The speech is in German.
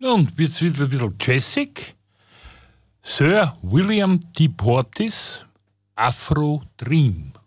Und jetzt wird ein bisschen jazzig. Sir William D. Portis, Afro Dream.